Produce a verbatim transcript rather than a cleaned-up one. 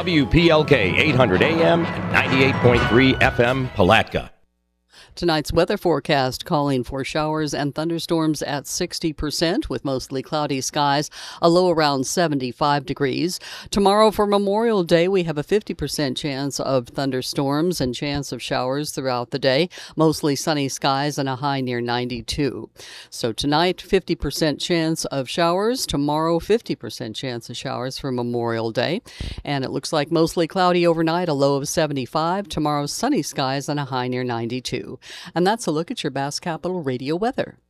W P L K eight hundred A M and ninety-eight point three F M Palatka. Tonight's weather forecast calling for showers and thunderstorms at sixty percent with mostly cloudy skies, a low around seventy-five degrees. Tomorrow for Memorial Day, we have a fifty percent chance of thunderstorms and chance of showers throughout the day, mostly sunny skies and a high near ninety-two. So tonight, fifty percent chance of showers. Tomorrow, fifty percent chance of showers for Memorial Day. And it looks like mostly cloudy overnight, a low of seventy-five. Tomorrow, sunny skies and a high near ninety-two. And that's a look at your Bass Capital Radio weather.